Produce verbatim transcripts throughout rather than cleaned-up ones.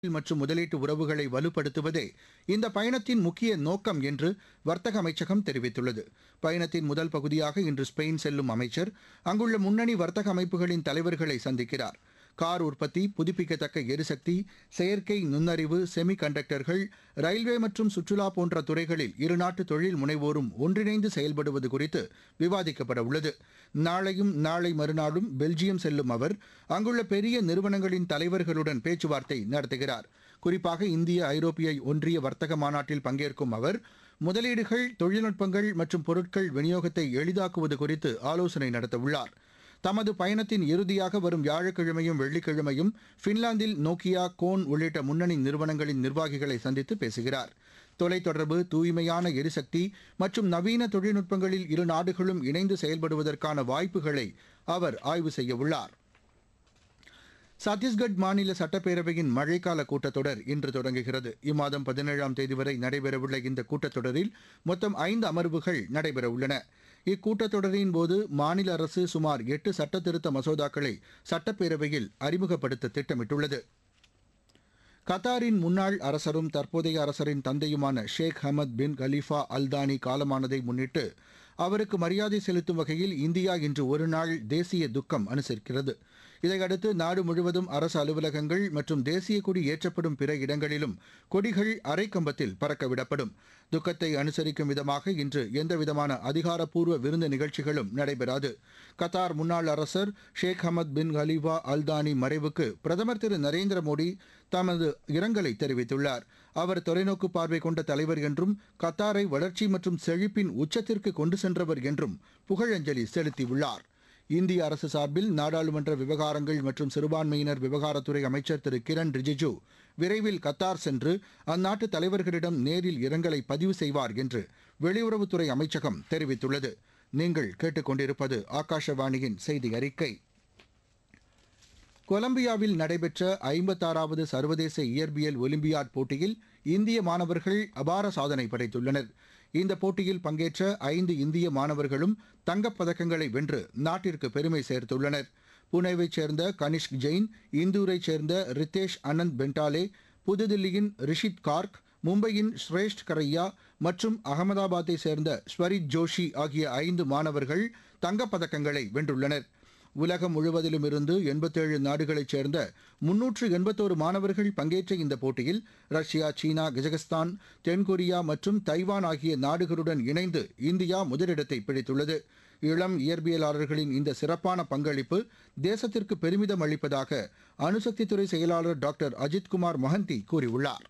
மற்றும் முதலீட்டு உறவுகளை வலுப்படுத்துவதே இந்த பயணத்தின் முக்கிய நோக்கம் என்று வர்த்தக அமைச்சகம் தெரிவித்துள்ளது. பயணத்தின் முதல் பகுதியாக இன்று ஸ்பெயின் செல்லும் அமைச்சர் அங்குள்ள முன்னணி வர்த்தக அமைப்புகளின் தலைவர்களை சந்திக்கிறார். கார் உற்பத்தி, புதுப்பிக்கத்தக்க எரிசக்தி, செயற்கை நுண்ணறிவு, செமி கண்டக்டர்கள், ரயில்வே மற்றும் சுற்றுலா போன்ற துறைகளில் இருநாட்டு தொழில் முனைவோரும் ஒன்றிணைந்து செயல்படுவது குறித்து விவாதிக்கப்பட உள்ளது. நாளையும் நாளை மறுநாளும் பெல்ஜியம் செல்லும் அவர் அங்குள்ள பெரிய நிறுவனங்களின் தலைவர்களுடன் பேச்சுவார்த்தை நடத்துகிறார். குறிப்பாக இந்திய ஐரோப்பிய ஒன்றிய வர்த்தக மாநாட்டில் பங்கேற்கும் அவர் முதலீடுகள், தொழில்நுட்பங்கள் மற்றும் பொருட்கள் விநியோகத்தை எளிதாக்குவது குறித்து ஆலோசனை நடத்தவுள்ளார். தமது பயணத்தின் இறுதியாக வரும் வியாழக்கிழமையும் வெள்ளிக்கிழமையும் பின்லாந்தில் நோக்கியா, கோன் உள்ளிட்ட முன்னணி நிறுவனங்களின் நிர்வாகிகளை சந்தித்து பேசுகிறார். தொலைத்தொடர்பு, தூய்மையான எரிசக்தி மற்றும் நவீன தொழில்நுட்பங்களில் இரு நாடுகளும் இணைந்து செயல்படுவதற்கான வாய்ப்புகளை அவர் ஆய்வு செய்யவுள்ளார். சத்தீஸ்கட் மாநில சட்டப்பேரவையின் மழைக்கால கூட்டத்தொடர் இன்று தொடங்குகிறது. இம்மாதம் பதினேழாம் தேதி வரை நடைபெறவுள்ள இந்த கூட்டத்தொடரில் மொத்தம் ஐந்து அமர்வுகள் நடைபெறவுள்ளன. இக்கூட்டத்தொடரின் போது மாநில அரசு சுமார் எட்டு சட்டத்திருத்த மசோதாக்களை சட்டப்பேரவையில் அறிமுகப்படுத்த திட்டமிட்டுள்ளது. கத்தாரின் முன்னாள் அரசரும் தற்போதைய அரசரின் தந்தையுமான ஷேக் ஹமத் பின் கலீஃபா அல்தானி காலமானதை முன்னிட்டு அவருக்கு மரியாதை செலுத்தும் வகையில் இந்தியா இன்று ஒருநாள் தேசிய துக்கம் அனுசரிக்கிறது. இதையடுத்து நாடு முழுவதும் அரசு அலுவலகங்கள் மற்றும் தேசிய கொடி ஏற்றப்படும் பிற இடங்களிலும் கொடிகள் அரைக்கம்பத்தில் பறக்கவிடப்படும். துக்கத்தை அனுசரிக்கும் விதமாக இன்று எந்தவிதமான அதிகாரப்பூர்வ விருந்து நிகழ்ச்சிகளும் நடைபெறாது. கத்தார் முன்னாள் அரசர் ஷேக் ஹமத் பின் கலீஃபா அல்தானி மறைவுக்கு பிரதமர் திரு நரேந்திர மோடி தமது இரங்கலை தெரிவித்துள்ளார். அவர் தொலைநோக்கு பார்வை கொண்ட தலைவர் என்றும் கத்தாரை வளர்ச்சி மற்றும் செழிப்பின் உச்சத்திற்கு கொண்டு சென்றவர் என்றும் புகழஞ்சலி செலுத்தியுள்ளார். இந்திய அரசு சார்பில் நாடாளுமன்ற விவகாரங்கள் மற்றும் சிறுபான்மையினர் விவகாரத்துறை அமைச்சர் திரு கிரண் ரிஜிஜு விரைவில் கத்தார் சென்று அந்நாட்டு தலைவர்களிடம் நேரில் இரங்கலை பதிவு செய்வார் என்று வெளியுறவுத்துறை அமைச்சகம் தெரிவித்துள்ளது. நீங்கள் கேட்டுக்கொண்டிருப்பது ஆகாஷவாணியின் செய்தி அறிக்கை. கொலம்பியாவில் நடைபெற்ற ஐம்பத்தாறாவது சர்வதேச இயற்பியல் ஒலிம்பியாட் போட்டியில் இந்திய மாணவர்கள் அபார சாதனை படைத்துள்ளனர். இந்த போட்டியில் பங்கேற்ற ஐந்து இந்திய மாணவர்களும் தங்கப் பதக்கங்களை வென்று நாட்டிற்கு பெருமை சேர்த்துள்ளனர். புனேவைச் சேர்ந்த கனிஷ்க் ஜெயின், இந்தூரைச் சேர்ந்த ரித்தேஷ் அனந்த் பென்டாலே, புதுதில்லியின் ரிஷித் கார்க், மும்பையின் ஸ்ரேஷ்ட் கரையா மற்றும் அகமதாபாத்தை சேர்ந்த ஸ்வரித் ஜோஷி ஆகிய ஐந்து மாணவர்கள் தங்கப் பதக்கங்களை வென்றுள்ளனர். உலகம் முழுவதிலும் இருந்து எண்பத்தேழு நாடுகளைச் சேர்ந்த முன்னூற்று எண்பத்தோரு மாணவர்கள் பங்கேற்ற இந்த போட்டியில் ரஷ்யா, சீனா, கஜகஸ்தான், தென்கொரியா மற்றும் தைவான் ஆகிய நாடுகளுடன் இணைந்து இந்தியா முதலிடத்தை பிடித்துள்ளது. இளம் இயற்பியலாளர்களின் இந்த சிறப்பான பங்களிப்பு தேசத்திற்கு பெருமிதம் அளிப்பதாக அணுசக்தித்துறை செயலாளர் டாக்டர் அஜித்குமார் மொஹந்தி கூறியுள்ளார்.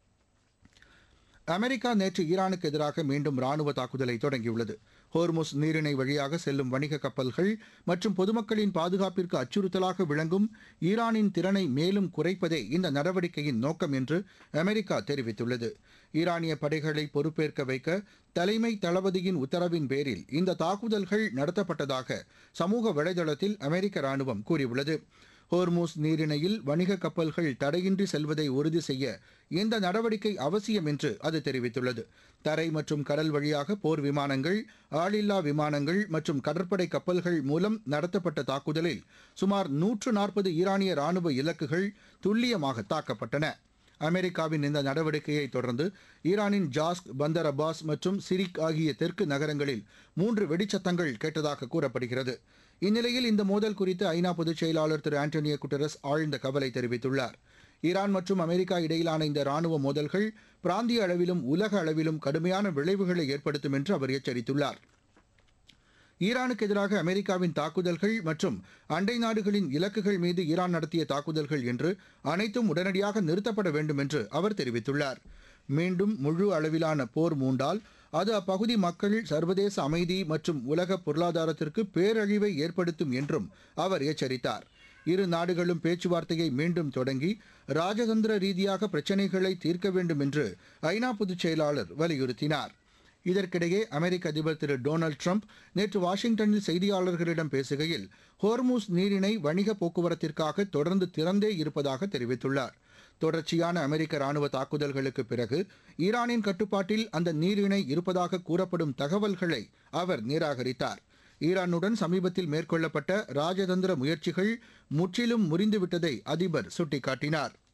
அமெரிக்கா நேற்று ஈரானுக்கு எதிராக மீண்டும் ராணுவ தாக்குதலை தொடங்கியுள்ளது. ஹோர்முஸ் நீரிணை வழியாக செல்லும் வணிக கப்பல்கள் மற்றும் பொதுமக்களின் பாதுகாப்பிற்கு அச்சுறுத்தலாக விளங்கும் ஈரானின் திறனை மேலும் குறைப்பதே இந்த நடவடிக்கையின் நோக்கம் என்று அமெரிக்கா தெரிவித்துள்ளது. ஈரானிய படைகளை பொறுப்பேற்க வைக்க தலைமை தளபதியின் உத்தரவின் பேரில் இந்த தாக்குதல்கள் நடத்தப்பட்டதாக சமூக வலைதளத்தில் அமெரிக்க ராணுவம் கூறியுள்ளது. ஹோர்முஸ் நீரிணையில் வணிக கப்பல்கள் தடையின்றி செல்வதை உறுதி செய்ய இந்த நடவடிக்கை அவசியம் என்று அது தெரிவித்துள்ளது. தரை மற்றும் கடல் வழியாக போர் விமானங்கள், ஆளில்லா விமானங்கள் மற்றும் கடற்படை கப்பல்கள் மூலம் நடத்தப்பட்ட தாக்குதலில் சுமார் நூற்று நாற்பது ஈரானிய ராணுவ இலக்குகள் துல்லியமாக தாக்கப்பட்டன. அமெரிக்காவின் இந்த நடவடிக்கையை தொடர்ந்து ஈரானின் ஜாஸ்க், பந்தர் அப்பாஸ் மற்றும் சிரிக் ஆகிய தெற்கு நகரங்களில் மூன்று வெடிச்சத்தங்கள் கேட்டதாக கூறப்படுகிறது. இந்நிலையில் இந்த மோதல் குறித்து ஐநா பொதுச் செயலாளர் திரு ஆண்டனியோ குட்டரஸ் ஆழ்ந்த கவலை தெரிவித்துள்ளார். ஈரான் மற்றும் அமெரிக்கா இடையிலான இந்த ராணுவ மோதல்கள் பிராந்திய அளவிலும் உலக அளவிலும் கடுமையான விளைவுகளை ஏற்படுத்தும் என்று அவர் எச்சரித்துள்ளார். ஈரானுக்கு எதிராக அமெரிக்காவின் தாக்குதல்கள் மற்றும் அண்டை நாடுகளின் இலக்குகள் மீது ஈரான் நடத்திய தாக்குதல்கள் என்று அனைத்தும் உடனடியாக நிறுத்தப்பட வேண்டும் என்று அவர் தெரிவித்துள்ளார். மீண்டும் முழு அளவிலான போர் மூண்டால் அது அப்பகுதி மக்கள், சர்வதேச அமைதி மற்றும் உலக பொருளாதாரத்திற்கு பேரழிவை ஏற்படுத்தும் என்றும் அவர் எச்சரித்தார். இரு நாடுகளும் பேச்சுவார்த்தையை மீண்டும் தொடங்கி ராஜதந்திர ரீதியாக பிரச்சினைகளை தீர்க்க வேண்டும் என்று ஐநா பொதுச் செயலாளர் வலியுறுத்தினார். இதற்கிடையே அமெரிக்க அதிபர் திரு டொனால்டு ட்ரம்ப் நேற்று வாஷிங்டனில் செய்தியாளர்களிடம் பேசுகையில் ஹோர்முஸ் நீரிணை வணிக போக்குவரத்திற்காக தொடர்ந்து திறந்தே இருப்பதாக தெரிவித்துள்ளார். தொடர்ச்சியான அமெரிக்க ராணுவ தாக்குதல்களுக்கு பிறகு ஈரானின் கட்டுப்பாட்டில் அந்த நீரிணை இருப்பதாக கூறப்படும் தகவல்களை அவர் நிராகரித்தார். ஈரானுடன் சமீபத்தில் மேற்கொள்ளப்பட்ட ராஜதந்திர முயற்சிகள் முற்றிலும் முறிந்துவிட்டதை அதிபர் சுட்டிக்காட்டினார்.